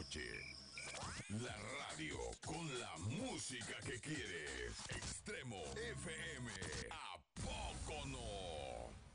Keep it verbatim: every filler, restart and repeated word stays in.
noche. La radio con la música que quieres. Extremo F M.